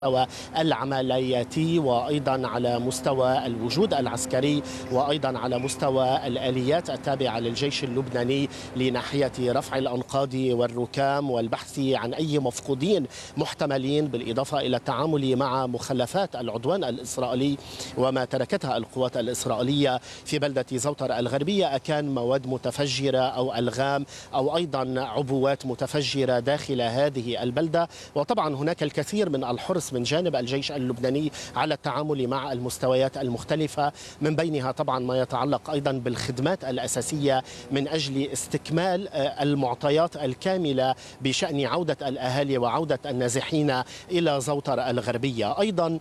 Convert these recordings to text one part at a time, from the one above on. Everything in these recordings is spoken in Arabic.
المستوى العملياتي وأيضا على مستوى الوجود العسكري وأيضا على مستوى الآليات التابعة للجيش اللبناني لناحية رفع الأنقاض والركام والبحث عن أي مفقودين محتملين، بالإضافة إلى التعامل مع مخلفات العدوان الإسرائيلي وما تركتها القوات الإسرائيلية في بلدة زوطر الغربية، أكان مواد متفجرة أو ألغام أو أيضا عبوات متفجرة داخل هذه البلدة. وطبعا هناك الكثير من الحرص من جانب الجيش اللبناني على التعامل مع المستويات المختلفة، من بينها طبعا ما يتعلق أيضا بالخدمات الأساسية من أجل استكمال المعطيات الكاملة بشأن عودة الأهالي وعودة النازحين إلى زوطر الغربية. أيضا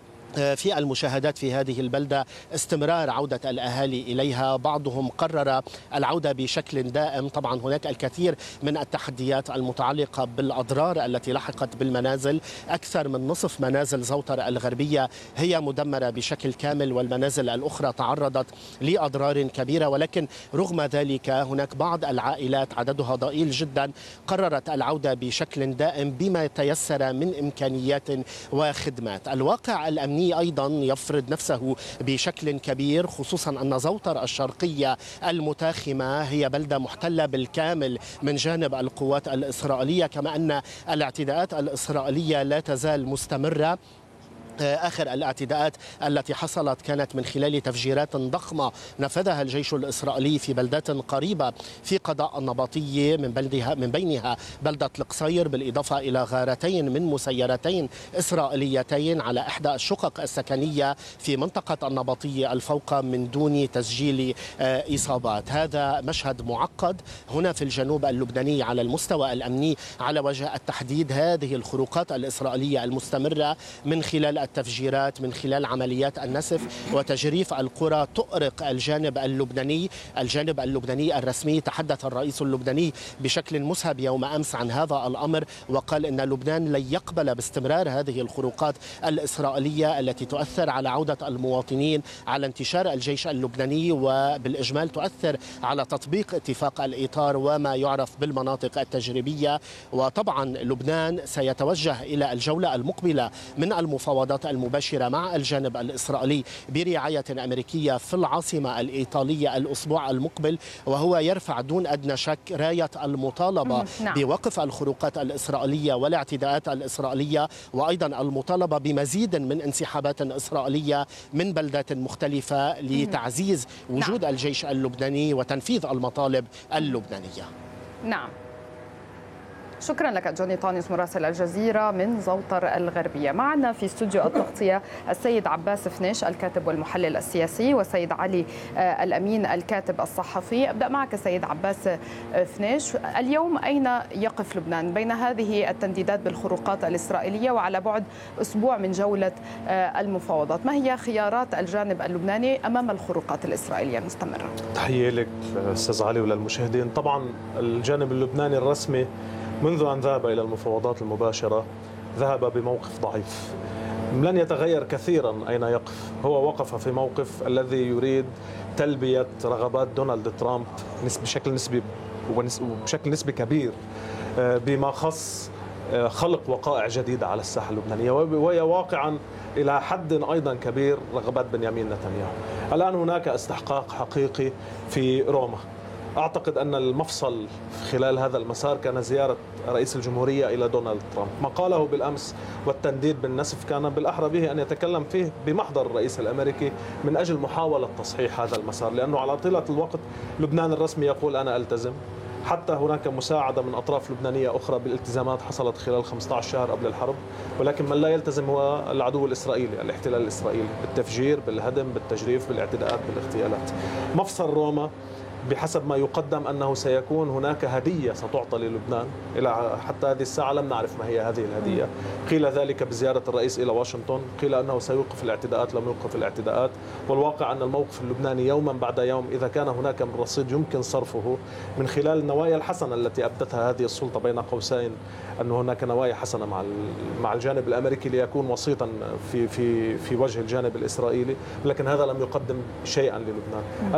في المشاهدات في هذه البلدة استمرار عودة الأهالي إليها، بعضهم قرر العودة بشكل دائم. طبعا هناك الكثير من التحديات المتعلقة بالأضرار التي لحقت بالمنازل، أكثر من نصف منازل زوطر الغربية هي مدمرة بشكل كامل والمنازل الأخرى تعرضت لأضرار كبيرة، ولكن رغم ذلك هناك بعض العائلات عددها ضئيل جدا قررت العودة بشكل دائم بما تيسر من إمكانيات وخدمات. الواقع الأمني أيضا يفرض نفسه بشكل كبير، خصوصا أن زوطر الشرقية المتاخمة هي بلدة محتلة بالكامل من جانب القوات الإسرائيلية، كما أن الاعتداءات الإسرائيلية لا تزال مستمرة. آخر الاعتداءات التي حصلت كانت من خلال تفجيرات ضخمة نفذها الجيش الإسرائيلي في بلدات قريبة في قضاء النبطية، من بينها بلدة القصير، بالإضافة إلى غارتين من مسيرتين إسرائيليتين على إحدى الشقق السكنية في منطقة النبطية الفوقة من دون تسجيل إصابات. هذا مشهد معقد هنا في الجنوب اللبناني على المستوى الأمني على وجه التحديد. هذه الخروقات الإسرائيلية المستمرة من خلال التفجيرات، من خلال عمليات النسف وتجريف القرى تؤرق الجانب اللبناني الرسمي. تحدث الرئيس اللبناني بشكل مسهب يوم أمس عن هذا الأمر، وقال إن لبنان لن يقبل باستمرار هذه الخروقات الإسرائيلية التي تؤثر على عودة المواطنين، على انتشار الجيش اللبناني، وبالإجمال تؤثر على تطبيق اتفاق الإطار وما يعرف بالمناطق التجريبية. وطبعا لبنان سيتوجه إلى الجولة المقبلة من المفاوضات المباشرة مع الجانب الإسرائيلي برعاية أمريكية في العاصمة الإيطالية الأسبوع المقبل، وهو يرفع دون أدنى شك راية المطالبة بوقف الخروقات الإسرائيلية والاعتداءات الإسرائيلية، وأيضا المطالبة بمزيد من انسحابات إسرائيلية من بلدات مختلفة لتعزيز وجود الجيش اللبناني وتنفيذ المطالب اللبنانية. نعم، شكرا لك جوني طانيس مراسل الجزيرة من زوطر الغربية. معنا في استوديو التغطية السيد عباس فنيش الكاتب والمحلل السياسي، والسيد علي الأمين الكاتب الصحفي. أبدأ معك سيد عباس فنيش، اليوم أين يقف لبنان بين هذه التنديدات بالخروقات الإسرائيلية وعلى بعد أسبوع من جولة المفاوضات؟ ما هي خيارات الجانب اللبناني أمام الخروقات الإسرائيلية المستمرة؟ تحية لك أستاذ علي وللمشاهدين. طبعا الجانب اللبناني الرسمي منذ أن ذهب إلى المفاوضات المباشرة ذهب بموقف ضعيف لن يتغير كثيرا. أين يقف؟ هو وقف في موقف الذي يريد تلبية رغبات دونالد ترامب بشكل نسبي وبشكل نسبي كبير بما خص خلق وقائع جديدة على الساحة اللبنانية، وهي واقعا إلى حد أيضا كبير رغبات بنيامين نتنياهو. الآن هناك استحقاق حقيقي في روما. أعتقد أن المفصل خلال هذا المسار كان زيارة رئيس الجمهورية إلى دونالد ترامب. ما قاله بالأمس والتنديد بالنسف كان بالأحرى به أن يتكلم فيه بمحضر الرئيس الأمريكي من أجل محاولة تصحيح هذا المسار، لأنه على طيلة الوقت لبنان الرسمي يقول أنا ألتزم، حتى هناك مساعدة من أطراف لبنانية أخرى بالالتزامات حصلت خلال 15 شهر قبل الحرب، ولكن من لا يلتزم هو العدو الإسرائيلي، الاحتلال الإسرائيلي، بالتفجير، بالهدم، بالتجريف، بالاعتداءات، بالاغتيالات. مفصل روما بحسب ما يقدم أنه سيكون هناك هدية ستعطى للبنان. إلى حتى هذه الساعة لم نعرف ما هي هذه الهدية. قيل ذلك بزيارة الرئيس إلى واشنطن، قيل أنه سيوقف الاعتداءات، لم يوقف الاعتداءات. والواقع أن الموقف اللبناني يوما بعد يوم إذا كان هناك من رصيد يمكن صرفه من خلال النوايا الحسنة التي أبدتها هذه السلطة بين قوسين، أن هناك نوايا حسنة مع الجانب الأمريكي ليكون وسيطا في وجه الجانب الإسرائيلي، لكن هذا لم يقدم شيئا للبنان. الآن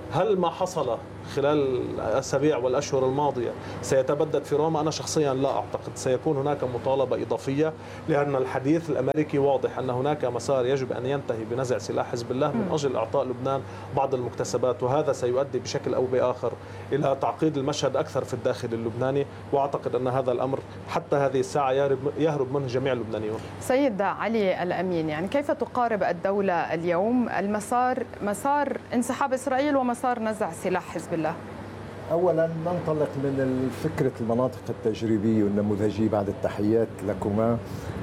هل ما حصل خلال الأسابيع والأشهر الماضية سيتبدد في روما؟ أنا شخصيا لا أعتقد. سيكون هناك مطالبة إضافية، لأن الحديث الأمريكي واضح أن هناك مسار يجب أن ينتهي بنزع سلاح حزب الله من أجل إعطاء لبنان بعض المكتسبات، وهذا سيؤدي بشكل أو بآخر إلى تعقيد المشهد أكثر في الداخل اللبناني، وأعتقد أن هذا الأمر حتى هذه الساعة يهرب منه جميع اللبنانيون. سيد علي الأمين، يعني كيف تقارب الدولة اليوم مسار انسحاب إسرائيل ومسار نزع سلاح حزب الله؟ أولا ننطلق من فكرة المناطق التجريبية والنموذجية بعد التحيات لكما،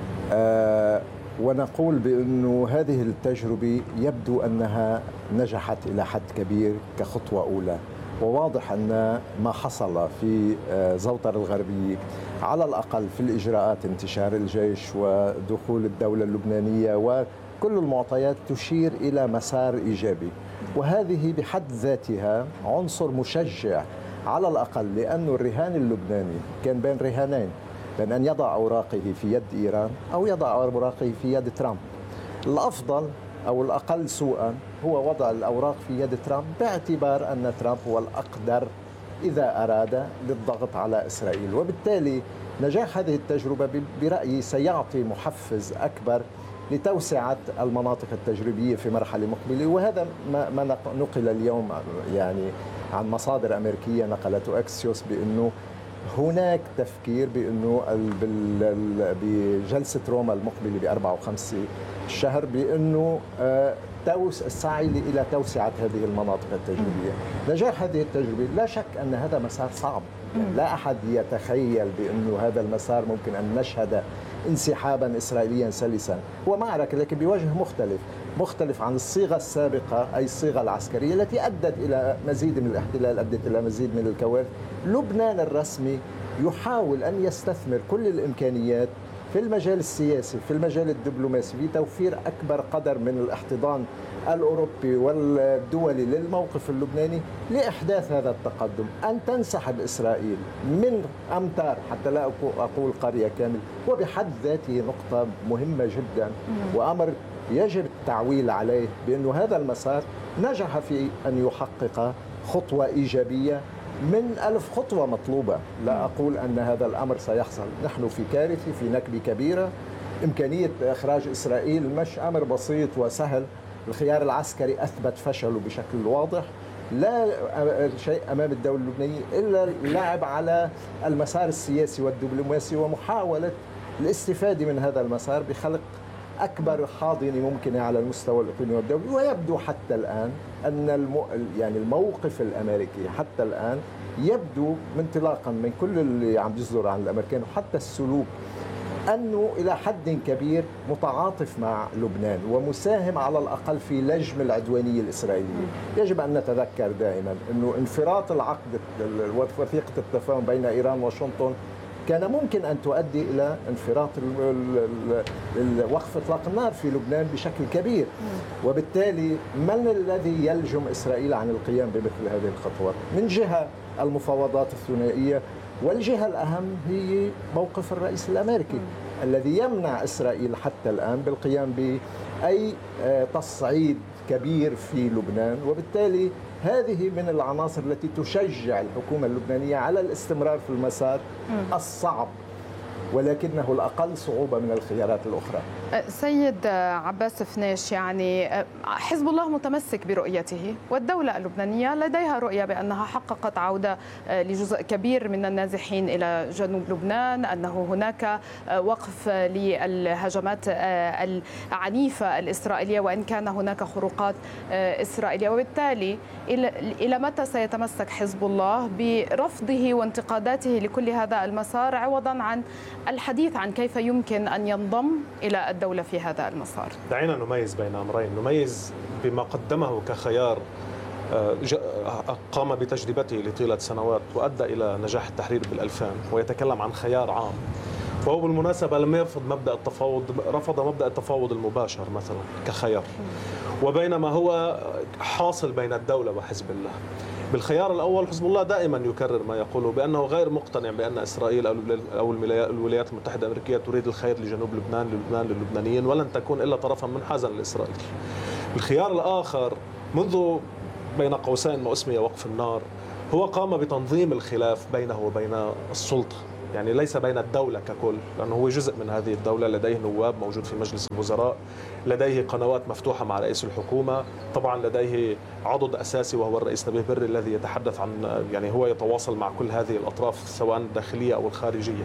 ونقول بأنه هذه التجربة يبدو أنها نجحت إلى حد كبير كخطوة أولى، وواضح أن ما حصل في زوطر الغربية على الأقل في الإجراءات، انتشار الجيش ودخول الدولة اللبنانية وكل المعطيات تشير إلى مسار إيجابي، وهذه بحد ذاتها عنصر مشجع على الأقل، لأن الرهان اللبناني كان بين رهانين، بين أن يضع أوراقه في يد إيران أو يضع أوراقه في يد ترامب. الأفضل أو الأقل سوءا هو وضع الأوراق في يد ترامب، باعتبار أن ترامب هو الأقدر إذا أراد للضغط على إسرائيل، وبالتالي نجاح هذه التجربة برأيي سيعطي محفز أكبر لتوسعة المناطق التجريبية في مرحلة مقبلة. وهذا ما نقل اليوم يعني عن مصادر أمريكية نقلته أكسيوس، بأنه هناك تفكير بأنه بجلسة روما المقبلة ب4 و5 الشهر بأنه السعي إلى توسعة هذه المناطق التجريبية. نجاح هذه التجربة لا شك أن هذا مسار صعب، لا أحد يتخيل بأنه هذا المسار ممكن أن نشهد انسحابا إسرائيليا سلسا، هو معركة لكن بوجه مختلف عن الصيغة السابقة، أي الصيغة العسكرية التي أدت إلى مزيد من الاحتلال، أدت إلى مزيد من الكوارث. لبنان الرسمي يحاول أن يستثمر كل الإمكانيات في المجال السياسي، في المجال الدبلوماسي، في توفير أكبر قدر من الاحتضان الأوروبي والدولي للموقف اللبناني لإحداث هذا التقدم. أن تنسحب إسرائيل من أمتار حتى لا أقول قرية كامل، وبحد ذاته نقطة مهمة جدا وأمر يجب التعويل عليه، بأن هذا المسار نجح في أن يحقق خطوة إيجابية من 1000 خطوة مطلوبة. لا أقول أن هذا الأمر سيحصل، نحن في كارثة، في نكبة كبيرة. إمكانية إخراج إسرائيل مش أمر بسيط وسهل، الخيار العسكري أثبت فشله بشكل واضح. لا شيء أمام الدولة اللبنانية إلا اللعب على المسار السياسي والدبلوماسي ومحاولة الاستفادة من هذا المسار بخلق أكبر حاضنة ممكنة على المستوى الإقليمي والدولي. ويبدو حتى الآن أن يعني الموقف الأمريكي حتى الآن يبدو انطلاقا من كل اللي عم يصدر عن الأمريكان وحتى السلوك أنه إلى حد كبير متعاطف مع لبنان ومساهم على الأقل في لجم العدوانية الإسرائيلية. يجب أن نتذكر دائما أنه انفراط العقد وثيقة التفاهم بين إيران وواشنطن كان ممكن أن تؤدي إلى انفراط وقف إطلاق النار في لبنان بشكل كبير، وبالتالي من الذي يلجم إسرائيل عن القيام بمثل هذه الخطوات؟ من جهة المفاوضات الثنائية، والجهة الأهم هي موقف الرئيس الأمريكي الذي يمنع إسرائيل حتى الآن بالقيام بأي تصعيد كبير في لبنان. وبالتالي هذه من العناصر التي تشجع الحكومة اللبنانية على الاستمرار في المسار الصعب ولكنه الأقل صعوبة من الخيارات الأخرى. سيد عباس فنيش، يعني حزب الله متمسك برؤيته والدولة اللبنانية لديها رؤية بأنها حققت عودة لجزء كبير من النازحين إلى جنوب لبنان، أنه هناك وقف للهجمات العنيفة الإسرائيلية وإن كان هناك خروقات إسرائيلية. وبالتالي إلى متى سيتمسك حزب الله برفضه وانتقاداته لكل هذا المسار عوضا عن الحديث عن كيف يمكن أن ينضم إلى الدولة في هذا المسار؟ دعينا نميز بين أمرين، نميز بما قدمه كخيار قام بتجربته لطيلة سنوات وأدى إلى نجاح التحرير بال2000 ويتكلم عن خيار عام، وهو بالمناسبة لم يرفض مبدأ التفاوض، رفض مبدأ التفاوض المباشر مثلا كخيار، وبينما هو حاصل بين الدولة وحزب الله. بالخيار الأول حزب الله دائما يكرر ما يقوله بأنه غير مقتنع بأن إسرائيل أو الولايات المتحدة الأمريكية تريد الخير لجنوب لبنان للبنانيين ولن تكون إلا طرفا منحازا لإسرائيل. الخيار الآخر منذ بين قوسين ما أسمي وقف النار هو قام بتنظيم الخلاف بينه وبين السلطة، يعني ليس بين الدولة ككل، لأنه هو جزء من هذه الدولة، لديه نواب موجود في مجلس الوزراء، لديه قنوات مفتوحة مع رئيس الحكومة، طبعا لديه عضد أساسي وهو الرئيس نبيه بري الذي يتحدث عن، يعني هو يتواصل مع كل هذه الأطراف سواء الداخلية أو الخارجية.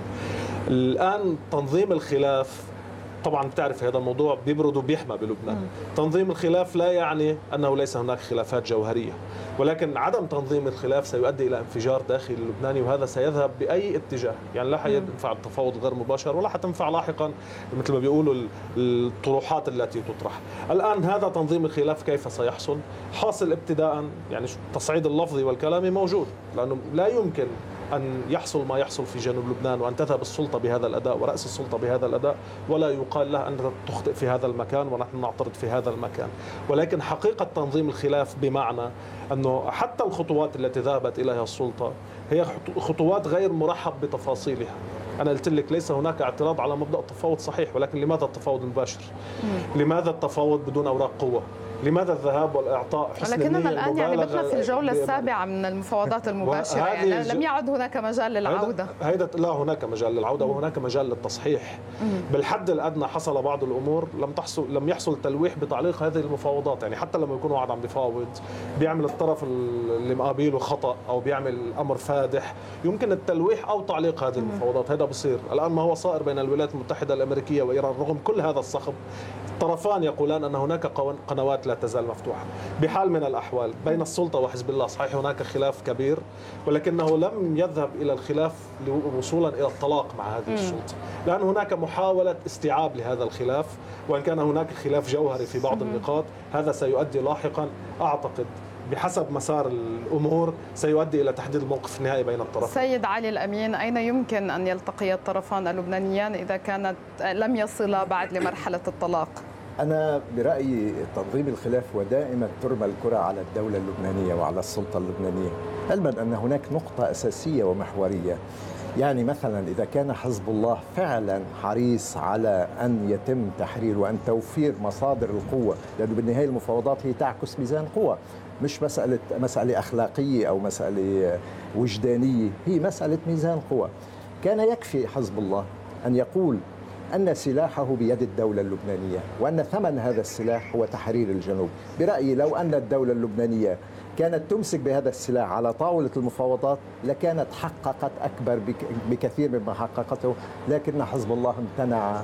الآن تنظيم الخلاف، طبعا بتعرف هذا الموضوع بيبرد وبيحمى بلبنان. تنظيم الخلاف لا يعني أنه ليس هناك خلافات جوهرية، ولكن عدم تنظيم الخلاف سيؤدي إلى انفجار داخلي لبناني، وهذا سيذهب بأي اتجاه، يعني لا حينفع التفاوض غير مباشر ولا حتنفع لاحقا مثل ما بيقولوا الطروحات التي تطرح. الآن هذا تنظيم الخلاف كيف سيحصل؟ حاصل ابتداء، يعني التصعيد اللفظي والكلامي موجود، لأنه لا يمكن أن يحصل ما يحصل في جنوب لبنان وأن تذهب السلطة بهذا الأداء ورأس السلطة بهذا الأداء ولا يقال له أنت تخطئ في هذا المكان ونحن نعترض في هذا المكان. ولكن حقيقة تنظيم الخلاف بمعنى أنه حتى الخطوات التي ذهبت إليها السلطة هي خطوات غير مرحب بتفاصيلها. أنا قلت لك ليس هناك اعتراض على مبدأ التفاوض صحيح، ولكن لماذا التفاوض المباشر؟ لماذا التفاوض بدون أوراق قوة؟ لماذا الذهاب والإعطاء حسن النية؟ ولكننا الآن يعني بقنا في الجولة السابعة من المفاوضات المباشرة، يعني لم يعد هناك مجال للعودة. لا هناك مجال للعودة وهناك مجال للتصحيح. بالحد الأدنى حصل بعض الأمور لم يحصل تلويح بتعليق هذه المفاوضات، يعني حتى لما يكون واحد عم بيفاوض بيعمل الطرف اللي مقابله خطأ أو بيعمل أمر فادح يمكن التلويح أو تعليق هذه المفاوضات. هذا بصير الآن ما هو صائر بين الولايات المتحدة الأمريكية وإيران. رغم كل هذا الصخب الطرفان يقولان أن هناك قنوات لا تزال مفتوحة. بحال من الأحوال بين السلطة وحزب الله صحيح هناك خلاف كبير، ولكنه لم يذهب إلى الخلاف وصولا إلى الطلاق مع هذه السلطة، لأن هناك محاولة استيعاب لهذا الخلاف، وإن كان هناك خلاف جوهري في بعض النقاط هذا سيؤدي لاحقا أعتقد بحسب مسار الأمور سيؤدي إلى تحديد الموقف النهائي بين الطرفين. سيد علي الأمين، أين يمكن أن يلتقي الطرفان اللبنانيان إذا كانت لم يصلا بعد لمرحلة الطلاق؟ أنا برأيي تنظيم الخلاف ودائما ترمى الكرة على الدولة اللبنانية وعلى السلطة اللبنانية، علما أن هناك نقطة أساسية ومحورية. يعني مثلا إذا كان حزب الله فعلا حريص على أن يتم تحرير وأن توفير مصادر القوة، لأنه بالنهاية المفاوضات هي تعكس ميزان قوة، مش مسألة أخلاقية أو مسألة وجدانية، هي مسألة ميزان قوة. كان يكفي حزب الله أن يقول أن سلاحه بيد الدولة اللبنانية وأن ثمن هذا السلاح هو تحرير الجنوب. برأيي لو أن الدولة اللبنانية كانت تمسك بهذا السلاح على طاولة المفاوضات لكانت حققت أكبر بكثير مما حققته، لكن حزب الله امتنع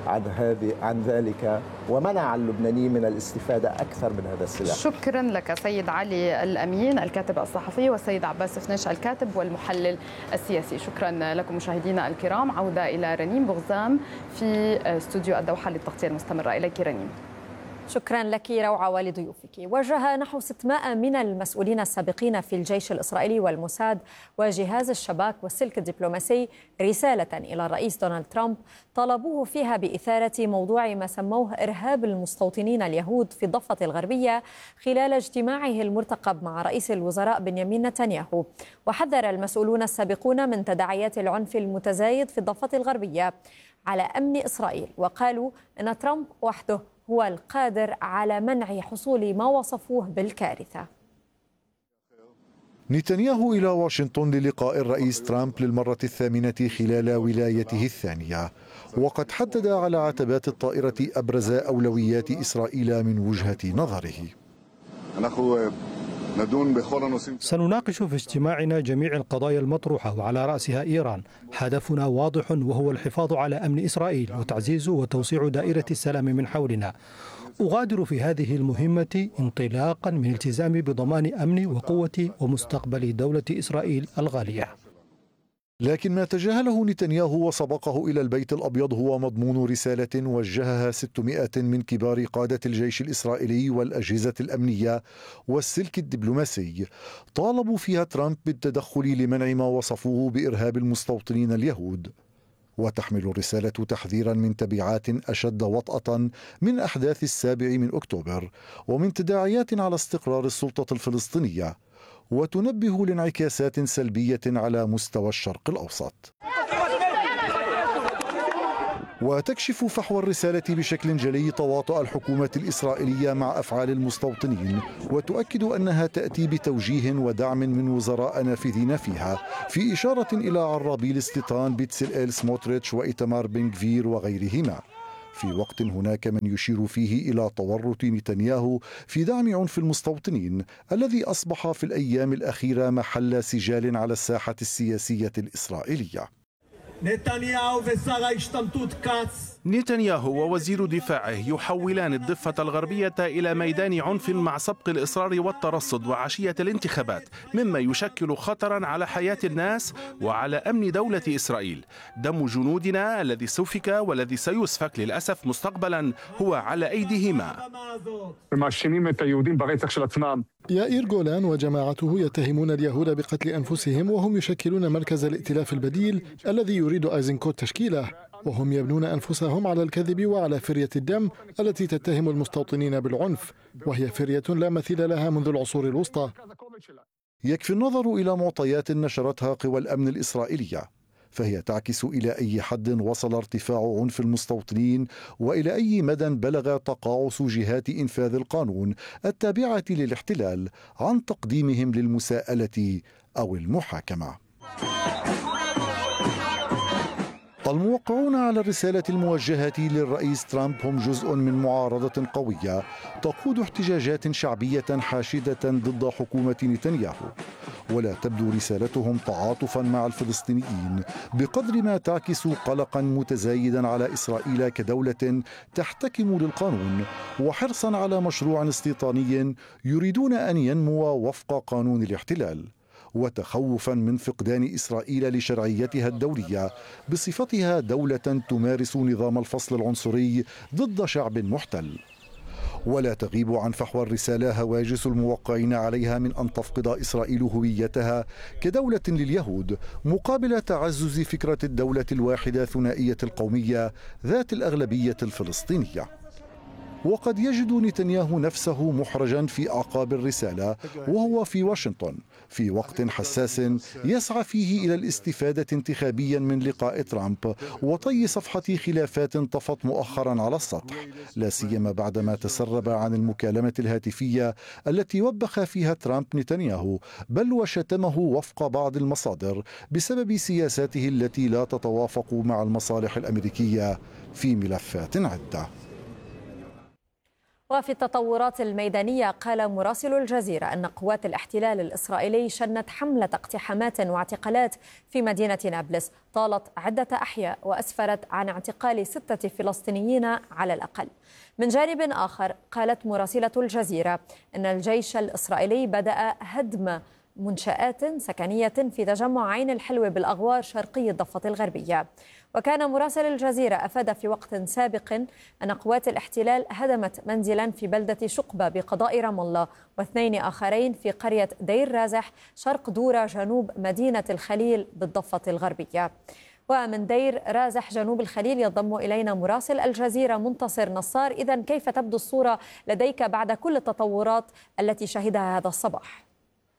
عن ذلك ومنع اللبنانيين من الاستفادة أكثر من هذا السلاح. شكرا لك سيد علي الأمين الكاتب الصحفي، والسيد عباس فنيش الكاتب والمحلل السياسي. شكرا لكم مشاهدينا الكرام. عودة إلى رنيم بغزام في استوديو الدوحة للتغطية المستمرة. إليك رنيم. شكرا لك روعة ولضيوفك. وجه نحو 600 من المسؤولين السابقين في الجيش الإسرائيلي والموساد وجهاز الشباك والسلك الدبلوماسي رسالة إلى الرئيس دونالد ترامب طلبوه فيها بإثارة موضوع ما سموه إرهاب المستوطنين اليهود في الضفة الغربية خلال اجتماعه المرتقب مع رئيس الوزراء بنيامين نتنياهو. وحذر المسؤولون السابقون من تداعيات العنف المتزايد في الضفة الغربية على أمن إسرائيل، وقالوا أن ترامب وحده هو القادر على منع حصول ما وصفوه بالكارثة. نتنياهو إلى واشنطن للقاء الرئيس ترامب للمرة الثامنة خلال ولايته الثانية، وقد حدد على عتبات الطائرة أبرز أولويات إسرائيل من وجهة نظره. سنناقش في اجتماعنا جميع القضايا المطروحة وعلى رأسها إيران. هدفنا واضح وهو الحفاظ على أمن إسرائيل وتعزيز وتوسيع دائرة السلام من حولنا. أغادر في هذه المهمة انطلاقا من التزامي بضمان أمن وقوة ومستقبل دولة إسرائيل الغالية. لكن ما تجاهله نتنياهو وسبقه إلى البيت الأبيض هو مضمون رسالة وجهها 600 من كبار قادة الجيش الإسرائيلي والأجهزة الأمنية والسلك الدبلوماسي، طالبوا فيها ترامب بالتدخل لمنع ما وصفوه بإرهاب المستوطنين اليهود. وتحمل الرسالة تحذيرا من تبعات أشد وطأة من أحداث 7 أكتوبر ومن تداعيات على استقرار السلطة الفلسطينية، وتنبه لانعكاسات سلبية على مستوى الشرق الأوسط. وتكشف فحوى الرسالة بشكل جلي تواطؤ الحكومة الإسرائيلية مع أفعال المستوطنين، وتؤكد أنها تأتي بتوجيه ودعم من وزراء نافذين فيها، في إشارة إلى عرابيل ستيطان، بيتسلئيل سموتريتش وإيتمار بن غفير وغيرهما، في وقت هناك من يشير فيه إلى تورط نتنياهو في دعم عنف المستوطنين الذي أصبح في الأيام الأخيرة محل سجال على الساحة السياسية الإسرائيلية. نتنياهو ووزير دفاعه يحولان الضفة الغربية إلى ميدان عنف مع سبق الإصرار والترصد وعشية الانتخابات، مما يشكل خطرا على حياة الناس وعلى أمن دولة إسرائيل. دم جنودنا الذي سفك والذي سيسفك للأسف مستقبلا هو على أيديهما. يائير جولان وجماعته يتهمون اليهود بقتل أنفسهم، وهم يشكلون مركز الائتلاف البديل الذي يريد أيزنكوت تشكيله، وهم يبنون أنفسهم على الكذب وعلى فرية الدم التي تتهم المستوطنين بالعنف، وهي فرية لا مثيل لها منذ العصور الوسطى. يكفي النظر إلى معطيات نشرتها قوى الأمن الإسرائيلية، فهي تعكس إلى أي حد وصل ارتفاع عنف المستوطنين وإلى أي مدى بلغ تقاعس جهات إنفاذ القانون التابعة للاحتلال عن تقديمهم للمساءلة أو المحاكمة. الموقعون على الرسالة الموجهة للرئيس ترامب هم جزء من معارضة قوية تقود احتجاجات شعبية حاشدة ضد حكومة نتنياهو، ولا تبدو رسالتهم تعاطفا مع الفلسطينيين بقدر ما تعكس قلقا متزايدا على إسرائيل كدولة تحتكم للقانون، وحرصا على مشروع استيطاني يريدون أن ينمو وفق قانون الاحتلال، وتخوفا من فقدان إسرائيل لشرعيتها الدولية بصفتها دولة تمارس نظام الفصل العنصري ضد شعب محتل. ولا تغيب عن فحوى الرسالة هواجس الموقعين عليها من أن تفقد إسرائيل هويتها كدولة لليهود مقابل تعزز فكرة الدولة الواحدة ثنائية القومية ذات الأغلبية الفلسطينية. وقد يجد نتنياهو نفسه محرجا في أعقاب الرسالة وهو في واشنطن في وقت حساس يسعى فيه إلى الاستفادة انتخابيا من لقاء ترامب وطي صفحة خلافات طفت مؤخرا على السطح، لا سيما بعدما تسرب عن المكالمة الهاتفية التي وبخ فيها ترامب نتنياهو، بل وشتمه وفق بعض المصادر بسبب سياساته التي لا تتوافق مع المصالح الأمريكية في ملفات عدة. وفي التطورات الميدانية، قال مراسل الجزيرة أن قوات الاحتلال الإسرائيلي شنت حملة اقتحامات واعتقالات في مدينة نابلس طالت عدة أحياء وأسفرت عن اعتقال 6 فلسطينيين على الأقل. من جانب آخر، قالت مراسلة الجزيرة أن الجيش الإسرائيلي بدأ هدم منشآت سكنية في تجمع عين الحلوة بالأغوار شرقي الضفة الغربية. وكان مراسل الجزيرة أفاد في وقت سابق أن قوات الاحتلال هدمت منزلا في بلدة شقبة بقضاء رام الله و2 آخرين في قرية دير رازح شرق دورة جنوب مدينة الخليل بالضفة الغربية. ومن دير رازح جنوب الخليل ينضم إلينا مراسل الجزيرة منتصر نصار. إذن كيف تبدو الصورة لديك بعد كل التطورات التي شهدها هذا الصباح؟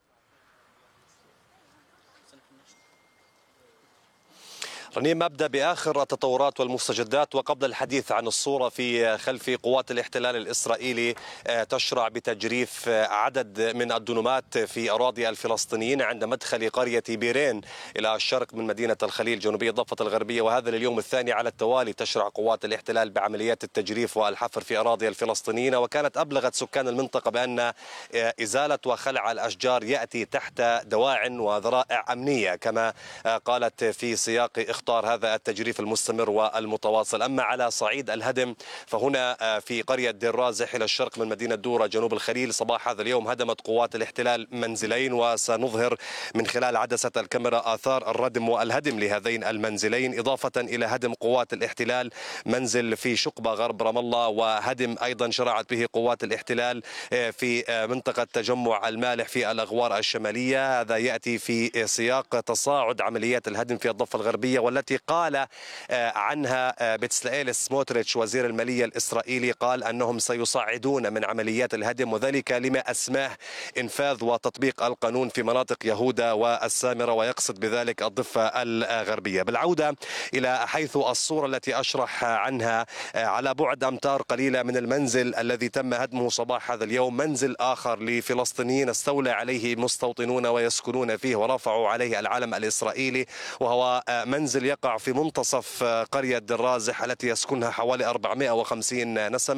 رنيم، أبدأ بآخر التطورات والمستجدات، وقبل الحديث عن الصورة في خلف قوات الاحتلال الإسرائيلي تشرع بتجريف عدد من الدنومات في أراضي الفلسطينيين عند مدخل قرية بيرين إلى الشرق من مدينة الخليل جنوبية الضفة الغربية، وهذا لليوم الثاني على التوالي تشرع قوات الاحتلال بعمليات التجريف والحفر في أراضي الفلسطينيين. وكانت أبلغت سكان المنطقة بأن إزالة وخلع الأشجار يأتي تحت دواع وذرائع أمنية، كما قالت في سياق اختار هذا التجريف المستمر والمتواصل. أما على صعيد الهدم فهنا في قرية دير رازح إلى الشرق من مدينة دورة جنوب الخليل صباح هذا اليوم هدمت قوات الاحتلال منزلين، وسنظهر من خلال عدسة الكاميرا آثار الردم والهدم لهذين المنزلين، إضافة إلى هدم قوات الاحتلال منزل في شقبة غرب رام الله، وهدم أيضا شرعت به قوات الاحتلال في منطقة تجمع المالح في الأغوار الشمالية. هذا يأتي في سياق تصاعد عمليات الهدم في الضفة الغربية والتي قال عنها بتسلائيل سموتريتش وزير المالية الإسرائيلي، قال أنهم سيصعدون من عمليات الهدم، وذلك لما أسماه إنفاذ وتطبيق القانون في مناطق يهودا والسامرة، ويقصد بذلك الضفة الغربية. بالعودة إلى حيث الصورة التي أشرح عنها، على بعد أمتار قليلة من المنزل الذي تم هدمه صباح هذا اليوم منزل آخر لفلسطينيين استولى عليه مستوطنون ويسكنون فيه ورفعوا عليه العلم الإسرائيلي، وهو منزل يقع في منتصف قرية دير رازح التي يسكنها حوالي 450 نسمة.